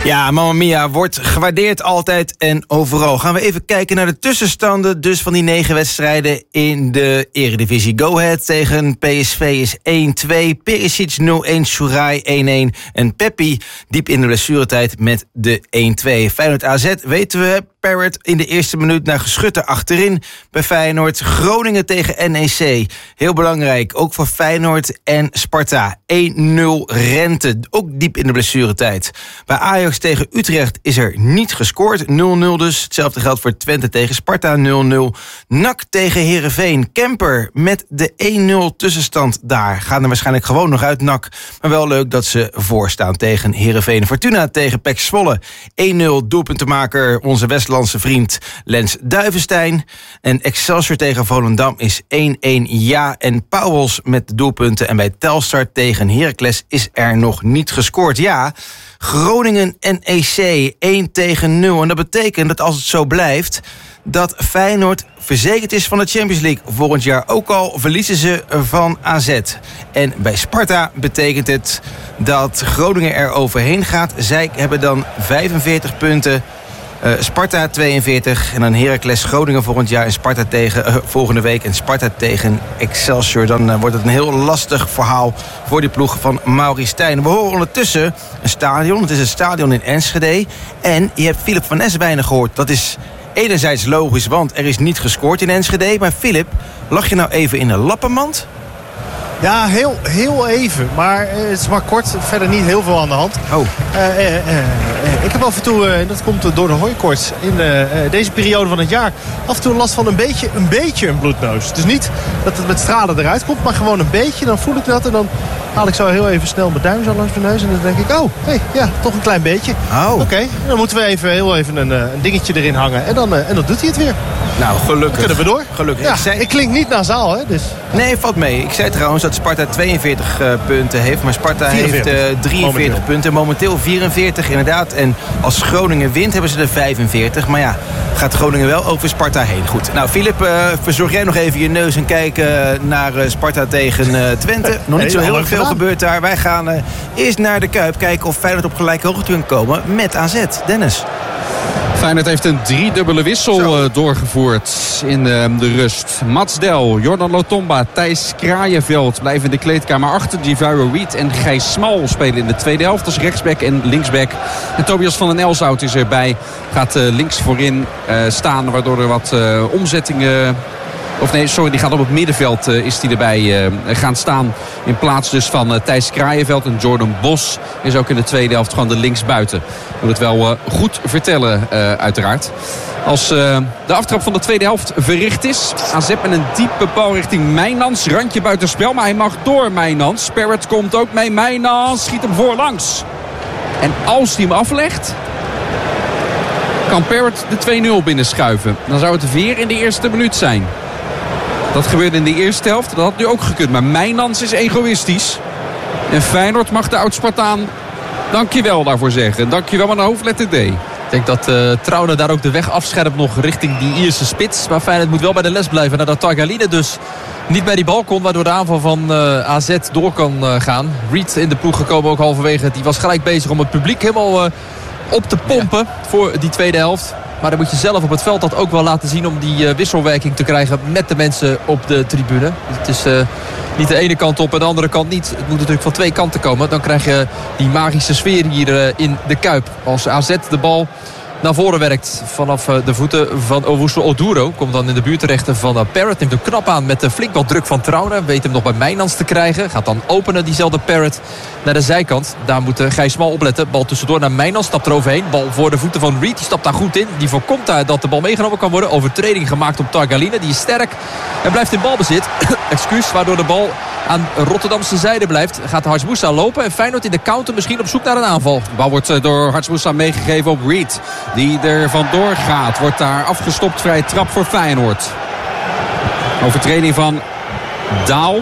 Ja, Mamma Mia wordt gewaardeerd altijd en overal. Gaan we even kijken naar de tussenstanden dus van die 9 wedstrijden in de Eredivisie. Go Ahead tegen PSV is 1-2, Perisic 0-1, Souraï 1-1 en Peppi diep in de blessuretijd met de 1-2. Feyenoord AZ weten we, Parrott in de eerste minuut naar Geschutte achterin bij Feyenoord. Groningen tegen NEC, heel belangrijk, ook voor Feyenoord en Sparta. 1-0 Rente, ook diep in de blessuretijd. Bij Ajax tegen Utrecht is er niet gescoord, 0-0 dus. Hetzelfde geldt voor Twente tegen Sparta, 0-0. NAC tegen Heerenveen, Kemper met de 1-0 tussenstand daar. Gaan er waarschijnlijk gewoon nog uit NAC, maar wel leuk dat ze voorstaan tegen Heerenveen. Fortuna tegen PEC Zwolle, 1-0 doelpuntenmaker onze Westlandse vriend Lens Duivenstein. En Excelsior tegen Volendam is 1-1 ja en Pauwels met de doelpunten. En bij Telstar tegen Heracles is er nog niet gescoord. Ja, Groningen NEC 1-0. En dat betekent dat als het zo blijft, dat Feyenoord verzekerd is van de Champions League volgend jaar. Ook al verliezen ze van AZ. En bij Sparta betekent het dat Groningen er overheen gaat. Zij hebben dan 45 punten. Sparta 42 en dan Heracles Groningen volgend jaar en Sparta tegen volgende week en Sparta tegen Excelsior. Dan wordt het een heel lastig verhaal voor die ploeg van Maurice Stijn. We horen ondertussen een stadion. Het is het stadion in Enschede. En je hebt Philip van Ness bijna gehoord. Dat is enerzijds logisch, want er is niet gescoord in Enschede. Maar Philip, lag je nou even in een lappenmand? Ja, heel even. Maar het is maar kort. Verder niet heel veel aan de hand. Oh. Ik heb af en toe, en dat komt door de hooikoorts in deze periode van het jaar, af en toe last van een beetje een bloedneus. Dus niet dat het met stralen eruit komt, maar gewoon een beetje. Dan voel ik dat en dan haal ik zo heel even snel mijn duim zo langs mijn neus. En dan denk ik, ja, toch een klein beetje. Oh. Oké, dan moeten we heel even een dingetje erin hangen. En dan doet hij het weer. Nou, gelukkig. Dan kunnen we door. Gelukkig. Ja, ik klink niet nasaal, hè. Dus. Nee, valt mee. Ik zei trouwens dat Sparta 42 punten heeft. Maar Sparta 44. heeft 43 punten. Momenteel 44 inderdaad. En als Groningen wint hebben ze er 45. Maar ja, gaat Groningen wel over Sparta heen. Goed. Nou, Philip, verzorg jij nog even je neus en kijk naar Sparta tegen Twente. Nog niet zo heel erg veel gebeurt daar. Wij gaan eerst naar de Kuip kijken of Feyenoord op gelijke hoogte kan komen met AZ. Dennis. Feyenoord heeft een 3-dubbele wissel doorgevoerd in de rust. Mats Del, Jordan Lotomba, Thijs Kraaienveld blijven in de kleedkamer achter. Javiro Reed en Gijs Smal spelen in de tweede helft als rechtsback en linksback. En Tobias van den Elshout is erbij. Gaat links voorin staan, waardoor er wat omzettingen... Of nee, sorry, die gaat op het middenveld is die erbij gaan staan. In plaats dus van Thijs Kraaienveld. En Jordan Bos is ook in de tweede helft gewoon de linksbuiten. Moet het wel goed vertellen uiteraard. Als de aftrap van de tweede helft verricht is. AZ met een diepe bal richting Mijnans. Randje buitenspel, maar hij mag door Mijnans. Parrott komt ook mee. Mijnans schiet hem voorlangs. En als hij hem aflegt, kan Parrott de 2-0 binnenschuiven. Dan zou het weer in de eerste minuut zijn. Dat gebeurde in de eerste helft. Dat had nu ook gekund. Maar Mijnans is egoïstisch. En Feyenoord mag de oud-Spartaan dankjewel daarvoor zeggen. Dankjewel aan de hoofdletter D. Ik denk dat Trouwne daar ook de weg afscherpt nog richting die Ierse spits. Maar Feyenoord moet wel bij de les blijven. Nadat Targaline dus niet bij die bal kon. Waardoor de aanval van AZ door kan gaan. Reed in de ploeg gekomen ook halverwege. Die was gelijk bezig om het publiek helemaal op te pompen voor die tweede helft. Maar dan moet je zelf op het veld dat ook wel laten zien om die wisselwerking te krijgen met de mensen op de tribune. Het is niet de ene kant op en de andere kant niet. Het moet natuurlijk van twee kanten komen. Dan krijg je die magische sfeer hier in de Kuip. Als AZ de bal naar voren werkt vanaf de voeten van Owusu Oduro. Komt dan in de buurt terecht van Parrott. Neemt hem knap aan met flink wat druk van Trouwne. Weet hem nog bij Mijnans te krijgen. Gaat dan openen diezelfde Parrott naar de zijkant. Daar moet Gijs Smal opletten. Bal tussendoor naar Mijnans. Stapt er overheen. Bal voor de voeten van Reed. Die stapt daar goed in. Die voorkomt daar dat de bal meegenomen kan worden. Overtreding gemaakt op Targaline. Die is sterk en blijft in balbezit. Excuus, waardoor de bal aan Rotterdamse zijde blijft. Gaat Hartsmoussa lopen. En Feyenoord in de counter misschien op zoek naar een aanval. De bal wordt door Hartsmoussa meegegeven op Reed. Die er vandoor gaat. Wordt daar afgestopt. Vrije trap voor Feyenoord. Overtreding van Daal.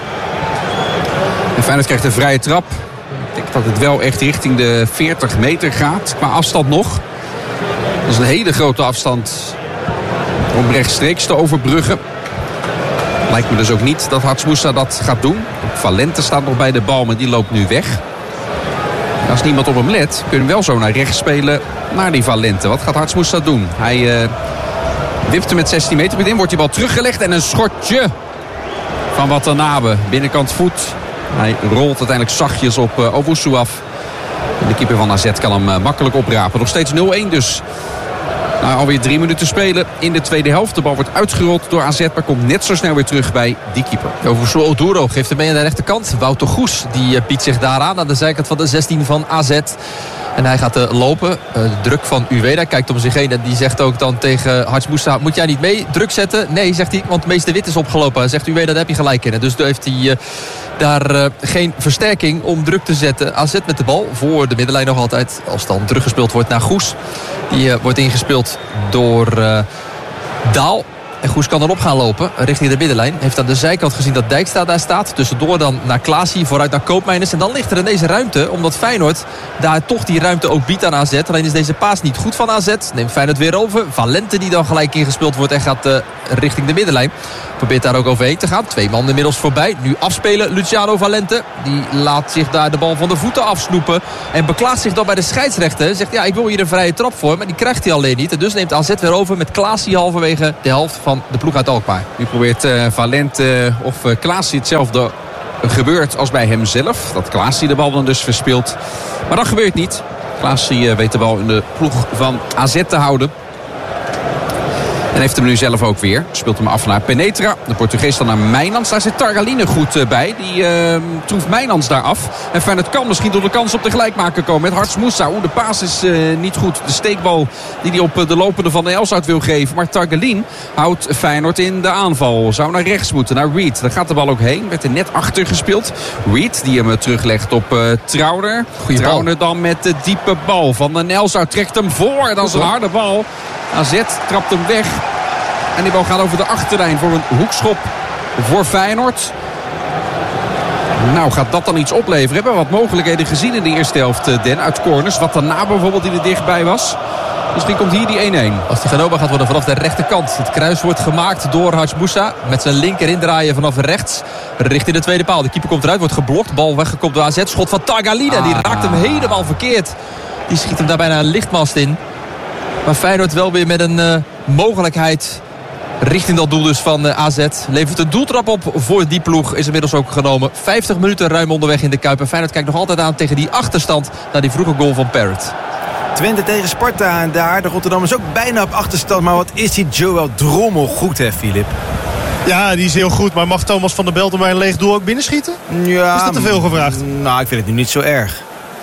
En Feyenoord krijgt een vrije trap. Ik denk dat het wel echt richting de 40 meter gaat. Qua afstand nog. Dat is een hele grote afstand om rechtstreeks te overbruggen. Lijkt me dus ook niet dat Hartsmoussa dat gaat doen. Valente staat nog bij de bal, maar die loopt nu weg. Als niemand op hem let, kun je hem wel zo naar rechts spelen naar die Valente. Wat gaat Hartsmoes doen? Hij wipte met 16 meter in, wordt die bal teruggelegd en een schotje van Watanabe. Binnenkant voet. Hij rolt uiteindelijk zachtjes op Owusu af. En de keeper van AZ kan hem makkelijk oprapen. Nog steeds 0-1 dus. Nou, alweer 3 minuten spelen in de tweede helft. De bal wordt uitgerold door AZ, maar komt net zo snel weer terug bij die keeper. Owusu Oduro geeft hem mee aan de rechterkant. Wouter Goes die biedt zich daaraan aan de zijkant van de 16 van AZ. En hij gaat lopen. Druk van Uweda kijkt om zich heen. En die zegt ook dan tegen Hartsmoesa: moet jij niet mee druk zetten? Nee, zegt hij, want meester Wit is opgelopen. Hij zegt Uweda, daar heb je gelijk in. Dus heeft hij daar geen versterking om druk te zetten. AZ met de bal voor de middenlijn nog altijd. Als dan teruggespeeld wordt naar Goes. Die wordt ingespeeld door Daal. En Goes kan erop gaan lopen richting de middenlijn. Heeft aan de zijkant gezien dat Dijkstra daar staat. Tussendoor dan naar Klaasie, vooruit naar Koopmeiners. En dan ligt er ineens ruimte, omdat Feyenoord daar toch die ruimte ook biedt aan AZ. Alleen is deze paas niet goed van AZ. Neemt Feyenoord weer over. Valente die dan gelijk ingespeeld wordt en gaat richting de middenlijn. Probeert daar ook overheen te gaan. 2 man inmiddels voorbij. Nu afspelen Luciano Valente. Die laat zich daar de bal van de voeten afsnoepen. En beklaagt zich dan bij de scheidsrechter. Zegt ja, ik wil hier een vrije trap voor. Maar die krijgt hij alleen niet. En dus neemt AZ weer over met Klaasie halverwege de helft van de ploeg uit Alkmaar. Nu probeert Valente of Klaasie hetzelfde gebeurt als bij hemzelf. Dat Klaasie de bal dan dus verspeelt. Maar dat gebeurt niet. Klaasie weet de bal in de ploeg van AZ te houden. En heeft hem nu zelf ook weer. Speelt hem af naar Penetra. De Portugees dan naar Mijnans. Daar zit Targaline goed bij. Die troeft Mijnans daar af. En Feyenoord kan misschien tot de kans op de gelijkmaker komen met Hartsmoesa. De paas is niet goed. De steekbal die hij op de lopende van de Elzout wil geven. Maar Targaline houdt Feyenoord in de aanval. Zou naar rechts moeten, naar Reed. Daar gaat de bal ook heen. Werd er net achter gespeeld. Reed die hem teruglegt op Trauner. Trauner dan met de diepe bal van de Elzout. Trekt hem voor. Dat is een harde bal. AZ trapt hem weg. En die bal gaat over de achterlijn voor een hoekschop voor Feyenoord. Nou, gaat dat dan iets opleveren? We hebben wat mogelijkheden gezien in de eerste helft, Den. Uit corners. Watanabe bijvoorbeeld die er dichtbij was. Misschien komt hier die 1-1. Als die genomen gaat worden vanaf de rechterkant. Het kruis wordt gemaakt door Hartsmoesa. Met zijn linker indraaien vanaf rechts. Richting de tweede paal. De keeper komt eruit, wordt geblokt. Bal weggekopt door AZ. Schot van Targaline. Die raakt hem helemaal verkeerd. Die schiet hem daarbij naar een lichtmast in. Maar Feyenoord wel weer met een mogelijkheid richting dat doel dus van AZ. Levert een doeltrap op voor die ploeg. Is inmiddels ook genomen. 50 minuten ruim onderweg in de Kuip. En Feyenoord kijkt nog altijd aan tegen die achterstand. Naar die vroege goal van Parrott. Twente tegen Sparta en daar. De Rotterdammers ook bijna op achterstand. Maar wat is die Joël Drommel goed, hè, Filip? Ja, die is heel goed. Maar mag Thomas van der Belt bij een leeg doel ook binnenschieten? Ja, is dat te veel gevraagd? Nou, ik vind het nu niet zo erg.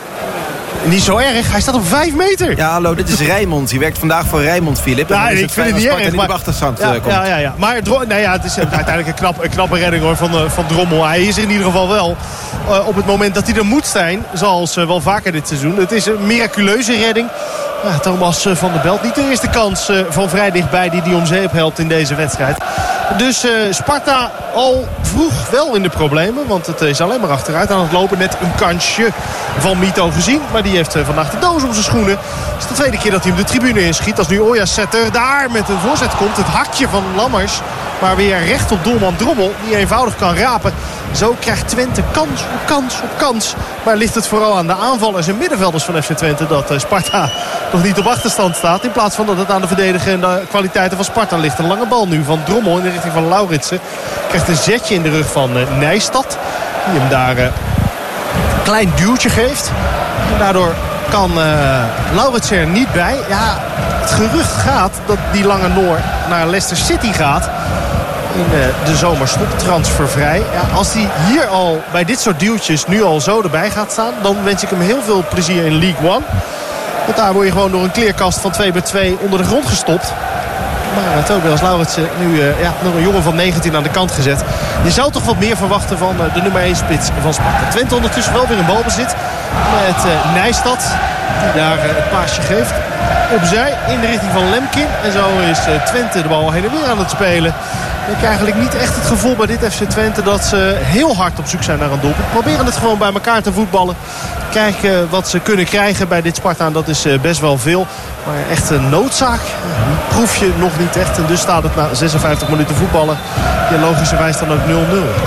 Niet zo erg, hij staat op 5 meter. Ja, hallo, dit is Rijnmond. Die werkt vandaag voor Rijnmond, Filip. Ja, ik vind het niet erg. Niet op achterstand komt. Ja. Maar het is uiteindelijk een knappe redding hoor, van Drommel. Hij is er in ieder geval wel op het moment dat hij er moet zijn. Zoals wel vaker dit seizoen. Het is een miraculeuze redding. Ja, Thomas van der Belt niet de eerste kans van vrij dichtbij die om zeep helpt in deze wedstrijd. Dus Sparta al vroeg wel in de problemen. Want het is alleen maar achteruit aan het lopen. Net een kansje van Mito gezien. Maar die heeft vandaag de doos om zijn schoenen. Het is de tweede keer dat hij hem de tribune inschiet. Als nu Oyasetter daar met een voorzet komt. Het hakje van Lammers. Maar weer recht op doelman Drommel. Die eenvoudig kan rapen. Zo krijgt Twente kans op kans op kans. Maar ligt het vooral aan de aanvallers en middenvelders van FC Twente. Dat Sparta nog niet op achterstand staat. In plaats van dat het aan de verdedigende kwaliteiten van Sparta ligt. Een lange bal nu van Drommel in de richting van Lauritsen. Krijgt een zetje in de rug van Nijstad. Die hem daar een klein duwtje geeft. En daardoor kan Lauritsen er niet bij. Ja, het gerucht gaat dat die lange Noor naar Leicester City gaat. In de zomerstop transfervrij. Ja, als hij hier al bij dit soort duwtjes nu al zo erbij gaat staan, dan wens ik hem heel veel plezier in League One. Want daar word je gewoon door een kleerkast van 2x2 onder de grond gestopt. Maar Tobias Lauritsen nu nog een jongen van 19 aan de kant gezet. Je zou toch wat meer verwachten van de nummer 1 spits van Sparta. Twente ondertussen wel weer in balbezit. Met Nijstad die daar het paasje geeft. Opzij in de richting van Lemkin. En zo is Twente de bal heen en weer aan het spelen. Ik heb eigenlijk niet echt het gevoel bij dit FC Twente dat ze heel hard op zoek zijn naar een doelpunt. Proberen het gewoon bij elkaar te voetballen. Kijken wat ze kunnen krijgen bij dit Sparta. En dat is best wel veel. Maar echt een noodzaak proef je nog niet echt. En dus staat het na 56 minuten voetballen. Ja, logischerwijs dan ook 0-0.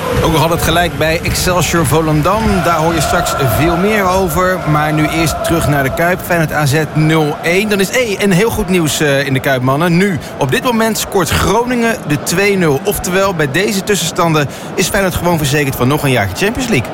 Ook nog altijd gelijk bij Excelsior Volendam. Daar hoor je straks veel meer over. Maar nu eerst terug naar de Kuip. Feyenoord AZ 0-1. Dan is een heel goed nieuws in de Kuip, mannen. Nu, op dit moment scoort Groningen de 2-0. Oftewel, bij deze tussenstanden is Feyenoord gewoon verzekerd van nog een jaartje Champions League.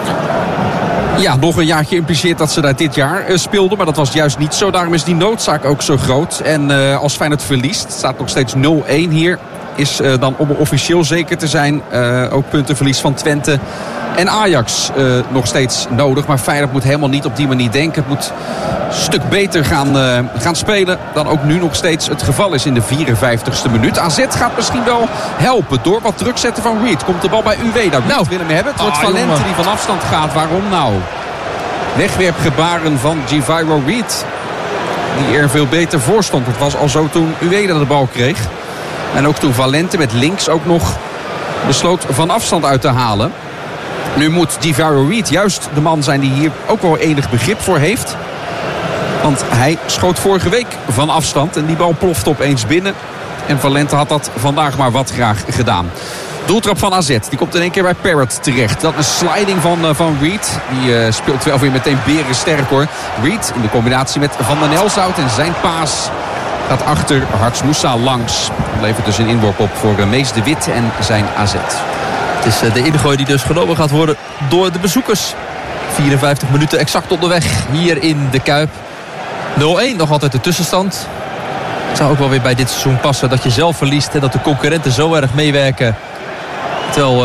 Ja, nog een jaartje impliceert dat ze daar dit jaar speelden. Maar dat was juist niet zo. Daarom is die noodzaak ook zo groot. En als Feyenoord verliest, staat nog steeds 0-1 hier. Is dan om officieel zeker te zijn ook puntenverlies van Twente en Ajax nog steeds nodig. Maar Feyenoord moet helemaal niet op die manier denken. Het moet een stuk beter gaan spelen dan ook nu nog steeds het geval is in de 54ste minuut. AZ gaat misschien wel helpen door wat druk zetten van Reed. Komt de bal bij Uweda. Reed wil hem hebben. Het wordt Valente die van afstand gaat. Waarom nou? Wegwerpgebaren van Giviro Reed. Die er veel beter voor stond. Het was al zo toen Uweda de bal kreeg. En ook toen Valente met links ook nog besloot van afstand uit te halen. Nu moet Giviro Reed juist de man zijn die hier ook wel enig begrip voor heeft. Want hij schoot vorige week van afstand. En die bal plofte opeens binnen. En Valente had dat vandaag maar wat graag gedaan. Doeltrap van AZ. Die komt in één keer bij Parrott terecht. Dat is een sliding van Reed. Die speelt wel weer meteen berensterk hoor. Reed in de combinatie met Van den Elshout. En zijn paas gaat achter Harts Moussa langs. Levert dus een inworp op voor Mees de Wit en zijn AZ. Het is de ingooi die dus genomen gaat worden door de bezoekers. 54 minuten exact onderweg hier in de Kuip. 0-1 nog altijd de tussenstand. Het zou ook wel weer bij dit seizoen passen dat je zelf verliest en dat de concurrenten zo erg meewerken. Terwijl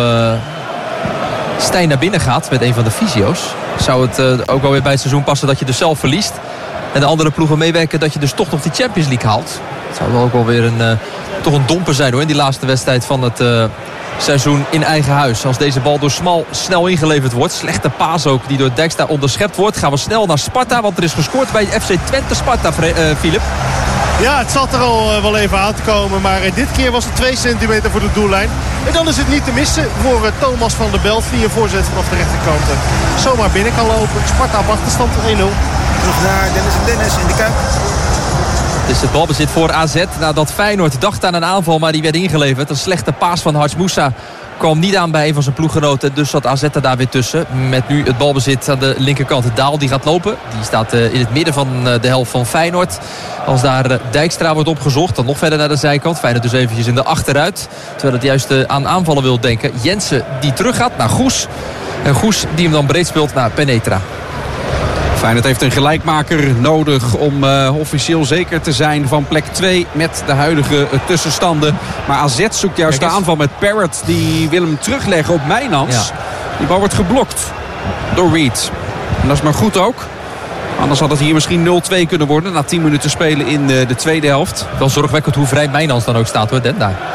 Stijn naar binnen gaat met een van de fysio's. Zou het ook wel weer bij het seizoen passen dat je dus zelf verliest. En de andere ploegen meewerken dat je dus toch nog die Champions League haalt. Het zou wel ook wel weer toch een domper zijn hoor in die laatste wedstrijd van het seizoen in eigen huis. Als deze bal door Smal snel ingeleverd wordt. Slechte paas ook die door Dijkstra onderschept wordt. Gaan we snel naar Sparta, want er is gescoord bij FC Twente Sparta, Filip. Ja, het zat er al wel even aan te komen. Maar dit keer was het 2 centimeter voor de doellijn. En dan is het niet te missen voor Thomas van der Belt. Die een voorzet vanaf de rechterkant zomaar binnen kan lopen. Sparta op achterstand 1-0. Terug naar Dennis in de Kuip. Het is het balbezit voor AZ nadat Feyenoord dacht aan een aanval, maar die werd ingeleverd. Een slechte paas van Harts Moussa kwam niet aan bij een van zijn ploeggenoten. Dus zat AZ er daar weer tussen. Met nu het balbezit aan de linkerkant. Daal die gaat lopen. Die staat in het midden van de helft van Feyenoord. Als daar Dijkstra wordt opgezocht, dan nog verder naar de zijkant. Feyenoord dus eventjes in de achteruit. Terwijl het juist aan aanvallen wil denken. Jensen die terug gaat naar Goes. En Goes die hem dan breed speelt naar Penetra. Feyenoord heeft een gelijkmaker nodig om officieel zeker te zijn van plek 2 met de huidige tussenstanden. Maar AZ zoekt juist de aanval met Parrott. Die wil hem terugleggen op Mijnans. Ja. Die bal wordt geblokt door Reed. En dat is maar goed ook. Anders had het hier misschien 0-2 kunnen worden na 10 minuten spelen in de tweede helft. Wel zorgwekkend hoe vrij Mijnans dan ook staat hoor, Den daar.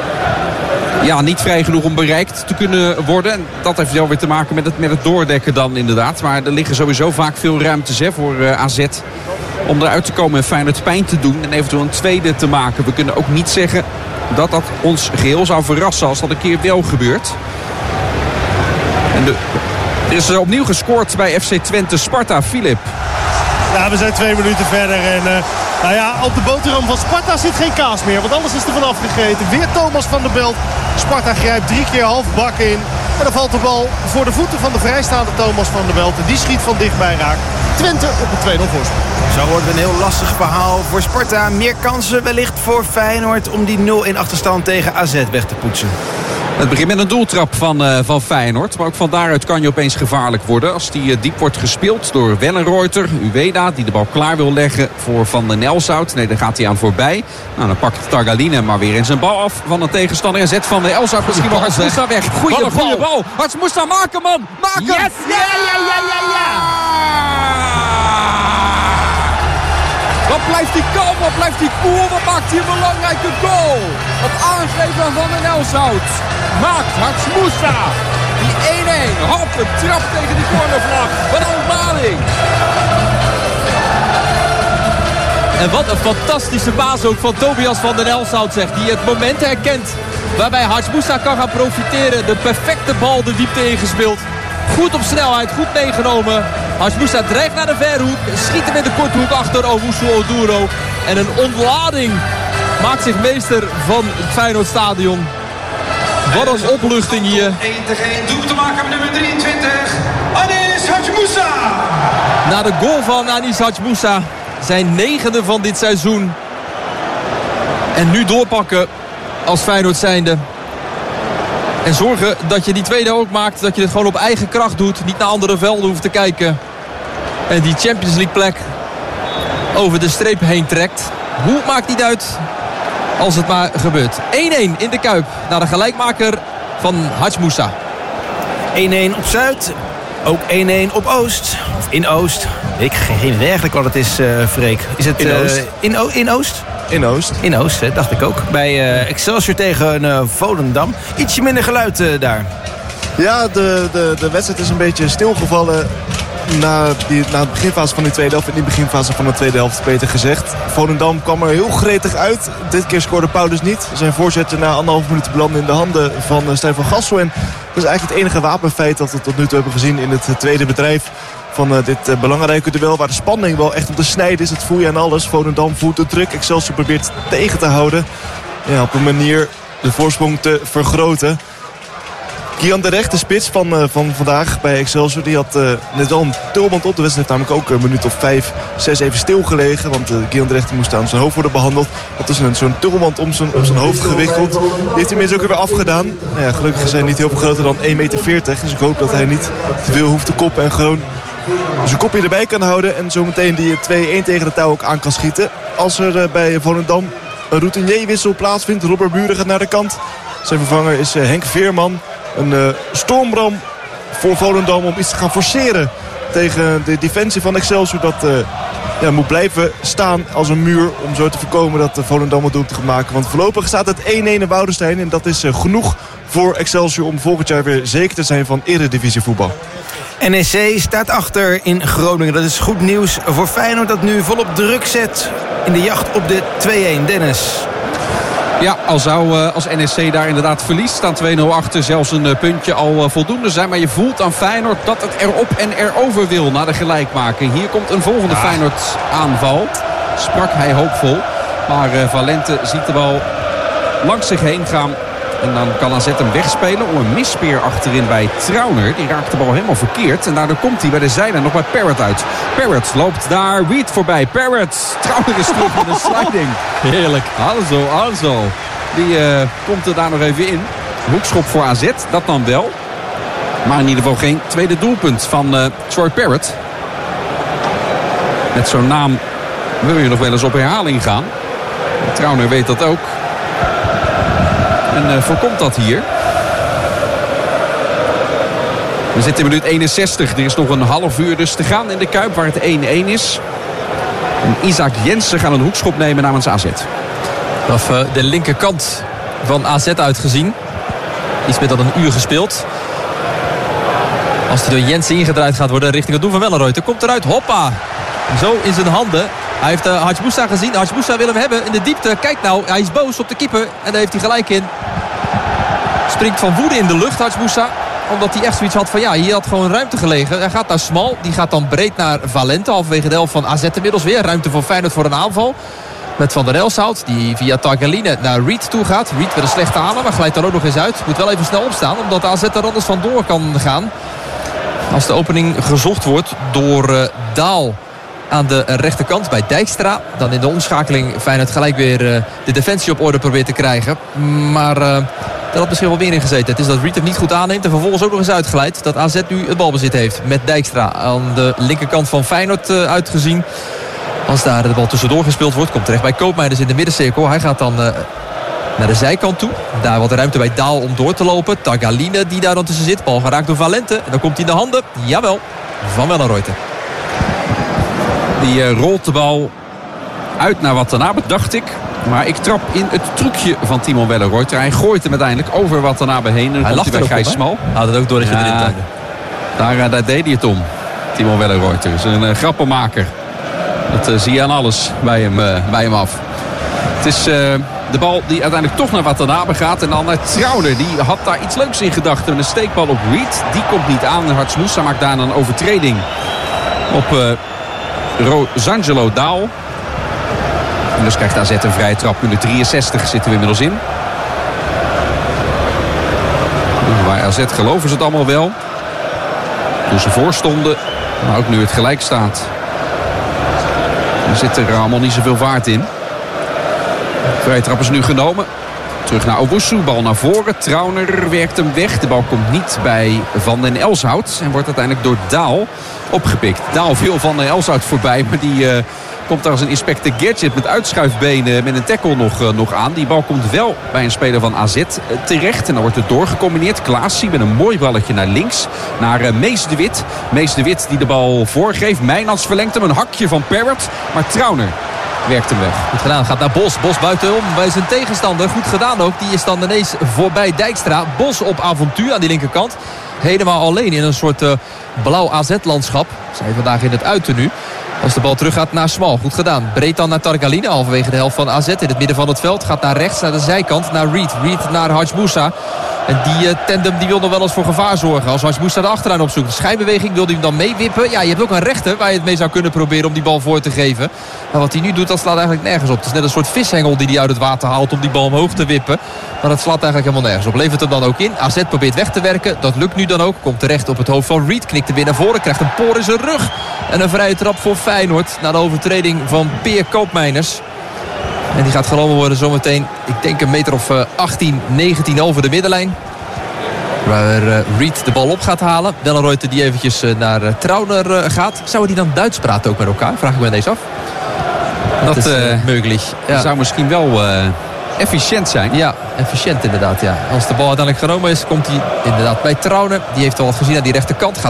Ja, niet vrij genoeg om bereikt te kunnen worden. En dat heeft wel weer te maken met het doordekken dan inderdaad. Maar er liggen sowieso vaak veel ruimtes voor AZ om eruit te komen en Feyenoord pijn te doen. En eventueel een tweede te maken. We kunnen ook niet zeggen dat dat ons geheel zou verrassen als dat een keer wel gebeurt. En er is opnieuw gescoord bij FC Twente Sparta. Filip. Ja, we zijn 2 minuten verder en op de boterham van Sparta zit geen kaas meer. Want alles is er vanaf gegeten. Weer Thomas van der Belt. Sparta grijpt 3 keer half bak in. En dan valt de bal voor de voeten van de vrijstaande Thomas van der Belt. En die schiet van dichtbij raak. Twente op een 2-0 voorsprong. Zo wordt het een heel lastig verhaal voor Sparta. Meer kansen wellicht voor Feyenoord om die 0-1 achterstand tegen AZ weg te poetsen. Het begint met een doeltrap van Feyenoord. Maar ook van daaruit kan je opeens gevaarlijk worden. Als die diep wordt gespeeld door Wellenreuter. Uweda die de bal klaar wil leggen voor Van den Elshout. Nee, daar gaat hij aan voorbij. Nou, dan pakt Targaline maar weer in zijn bal af van de tegenstander. En zet Van den Elshout misschien wel Harts Moussa weg. Goeie bal. Harts Moussa, maak hem man. Maak hem. Yes. Ja. Wat blijft hij kalm, wat blijft hij cool, wat maakt hij een belangrijke goal. Op aangeven van den Elshout maakt Harts Moussa die 1-1. Hop, een trap tegen die cornervlag. Wat een ontlading. En wat een fantastische paas ook van Tobias van den Elshout zegt. Die het moment herkent waarbij Harts Moussa kan gaan profiteren. De perfecte bal de diepte ingespeeld. Goed op snelheid, goed meegenomen. Harts Moussa dreigt naar de verhoek. Schiet hem in de korthoek achter Owusu Oduro. En een ontlading maakt zich meester van het Feyenoordstadion. Wat een opluchting hier. 1-1 doel te maken met nummer 23. Anis Hadjimoussa. Na de goal van Anis Hadjimoussa. Zijn 9e van dit seizoen. En nu doorpakken als Feyenoord zijnde. En zorgen dat je die tweede ook maakt. Dat je het gewoon op eigen kracht doet. Niet naar andere velden hoeft te kijken. En die Champions League plek over de streep heen trekt. Hoe maakt niet uit als het maar gebeurt. 1-1 in de Kuip. Naar de gelijkmaker van Hadjimoussa. 1-1 op Zuid. Ook 1-1 op Oost. Of in Oost. Ik heb geen idee eigenlijk wat het is, Freek. Is het in Oost? In Oost? In Oost. In Oost, hè, dacht ik ook. Bij Excelsior tegen Volendam. Ietsje minder geluid daar. Ja, de wedstrijd is een beetje stilgevallen na de beginfase van die tweede helft. In die beginfase van de tweede helft, beter gezegd. Volendam kwam er heel gretig uit. Dit keer scoorde Paulus niet. Zijn voorzet na 1,5 minuut belandde in de handen van Stijn van Gassel. En dat is eigenlijk het enige wapenfeit dat we tot nu toe hebben gezien in het tweede bedrijf van dit belangrijke duel. Waar de spanning wel echt op de snijde is. Het voel je aan alles. Volendam voelt de druk. Excelsior probeert tegen te houden. Ja, op een manier de voorsprong te vergroten. Kian de Recht, de spits van vandaag bij Excelsior, die had net al een tulband op. De wedstrijd heeft namelijk ook een minuut of 5, 6 even stilgelegen. Want Kian de Recht moest aan zijn hoofd worden behandeld. Had dus zo'n tulband om zijn hoofd gewikkeld. Die heeft hij inmiddels ook weer afgedaan. Nou ja, gelukkig is hij niet heel veel groter dan 1,40 meter. Dus ik hoop dat hij niet te veel hoeft te koppen en gewoon zijn kopje erbij kan houden. En zometeen die 2-1 tegen de touw ook aan kan schieten. Als er bij Volendam een routinierwissel plaatsvindt. Robert Buren gaat naar de kant. Zijn vervanger is Henk Veerman. Een stormram voor Volendam om iets te gaan forceren tegen de defensie van Excelsior. Dat moet blijven staan als een muur om zo te voorkomen dat Volendam het doelpunt gaat maken. Want voorlopig staat het 1-1 in Woudenstein. En dat is genoeg voor Excelsior om volgend jaar weer zeker te zijn van Eredivisie voetbal. NEC staat achter in Groningen. Dat is goed nieuws voor Feyenoord dat nu volop druk zet in de jacht op de 2-1. Dennis. Ja, al zou als NEC daar inderdaad verliest, staan 2-0 achter, zelfs een puntje al voldoende zijn. Maar je voelt aan Feyenoord dat het erop en erover wil na de gelijkmaking. Hier komt een volgende Feyenoord aanval. Sprak hij hoopvol. Maar Valente ziet de bal langs zich heen gaan. En dan kan AZ hem wegspelen om een misspeer achterin bij Trauner. Die raakt de bal helemaal verkeerd. En daardoor komt hij bij de zijde nog bij Parrott uit. Parrott loopt daar Reed voorbij. Parrott, Trauner is terug met een sliding. Heerlijk. Also. Die komt er daar nog even in. Hoekschop voor AZ, dat dan wel. Maar in ieder geval geen tweede doelpunt van Troy Parrott. Met zo'n naam wil je nog wel eens op herhaling gaan. Trauner weet dat ook. En voorkomt dat hier. We zitten in minuut 61. Er is nog een half uur dus te gaan in de Kuip waar het 1-1 is. En Isaac Jensen gaat een hoekschop nemen namens AZ. Vanaf de linkerkant van AZ uitgezien. Iets meer dan een uur gespeeld. Als hij door Jensen ingedraaid gaat worden richting het doel van Wellenreuter. Komt eruit, hoppa. Zo in zijn handen. Hij heeft Hadjimoussa gezien. Hadjimoussa wil hem hebben in de diepte. Kijk nou, hij is boos op de keeper. En daar heeft hij gelijk in. Springt van woede in de lucht, Hadjimoussa. Omdat hij echt zoiets had van ja, hier had gewoon ruimte gelegen. Hij gaat naar Smal. Die gaat dan breed naar Valente. Halverwege de helft van AZ inmiddels weer. Ruimte voor Feyenoord voor een aanval. Met Van der Elshout. Die via Targaline naar Reed toe gaat. Reed met een slechte aanval. Maar glijdt er ook nog eens uit. Moet wel even snel opstaan. Omdat AZ er anders vandoor kan gaan. Als de opening gezocht wordt door Daal. Aan de rechterkant bij Dijkstra. Dan in de omschakeling Feyenoord gelijk weer de defensie op orde probeert te krijgen. Maar daar had misschien wel meer in gezeten. Het is dat Reed hem niet goed aanneemt. En vervolgens ook nog eens uitglijdt. Dat AZ nu het balbezit heeft. Met Dijkstra aan de linkerkant van Feyenoord uitgezien. Als daar de bal tussendoor gespeeld wordt. Komt terecht bij Koopmeiners in de middencirkel. Hij gaat dan naar de zijkant toe. Daar wat ruimte bij Daal om door te lopen. Targaline die daar dan tussen zit. Bal geraakt door Valente. En dan komt hij in de handen. Jawel. Van Wellenreuter. Die rolt de bal uit naar Watanabe, dacht ik. Maar ik trap in het trucje van Timon Wellenreuter. Hij gooit hem uiteindelijk over Watanabe heen. En hij lacht bij Gijs Smal. Had het ook door in de wintertijden. Daar deed hij het om. Timon Wellenreuter is een grappenmaker. Dat zie je aan alles bij hem af. Het is de bal die uiteindelijk toch naar Watanabe gaat. En dan naar Trauner. Die had daar iets leuks in gedachten. Een steekbal op Reed. Die komt niet aan. Hadjimoussa maakt daar een overtreding op Rosangelo Daal. En dus krijgt AZ een vrije trap. Minuut 63 zitten we inmiddels in. Bij AZ geloven ze het allemaal wel. Toen ze voorstonden, maar ook nu het gelijk staat. Er zit er allemaal niet zoveel vaart in. Vrije trap is nu genomen. Terug naar Owusu, bal naar voren. Trauner werkt hem weg. De bal komt niet bij Van den Elshout. En wordt uiteindelijk door Daal opgepikt. Daal viel Van den Elshout voorbij. Maar die komt daar als een Inspector Gadget met uitschuifbenen met een tackle nog aan. Die bal komt wel bij een speler van AZ terecht. En dan wordt het doorgecombineerd. Klaasie met een mooi balletje naar links. Naar Mees de Wit. Mees de Wit die de bal voorgeeft. Mijnans verlengt hem. Een hakje van Parrott. Maar Trauner werkt hem weg. Goed gedaan, gaat naar Bos. Bos buitenom bij zijn tegenstander. Goed gedaan ook. Die is dan ineens voorbij Dijkstra. Bos op avontuur aan die linkerkant. Helemaal alleen in een soort blauw AZ-landschap. Zijn vandaag in het uiternu. Als de bal terug gaat naar Smal. Goed gedaan. Breed dan naar Targaline. Halverwege de helft van AZ in het midden van het veld. Gaat naar rechts, naar de zijkant. Naar Reed. Reed naar Hadj Moussa. En die tandem die wil nog wel eens voor gevaar zorgen. Als Hadj Moussa de achterlijn opzoekt. De schijnbeweging wil hij hem dan meewippen. Ja, je hebt ook een rechter waar je het mee zou kunnen proberen om die bal voor te geven. Maar wat hij nu doet, dat slaat eigenlijk nergens op. Het is net een soort vishengel die hij uit het water haalt om die bal omhoog te wippen. Maar dat slaat eigenlijk helemaal nergens op. Levert hem dan ook in. AZ probeert weg te werken. Dat lukt nu dan ook. Komt terecht op het hoofd van Reed. Knikt hem weer naar voren. Krijgt een poor in zijn rug. En een vrije trap voor Feyenoord. Na de overtreding van Peer Koopmeiners. En die gaat genomen worden zometeen. Ik denk een meter of 18, 19 over de middenlijn. Waar Reed de bal op gaat halen. Wellenreuter die eventjes naar Trauner gaat. Zouden die dan Duits praten ook met elkaar? Vraag ik me ineens af. Dat is mogelijk. Ja. Zou misschien wel efficiënt zijn. Ja, efficiënt inderdaad. Ja. Als de bal uiteindelijk genomen is, komt hij inderdaad bij Trauner. Die heeft al wat gezien aan die rechterkant. Gaat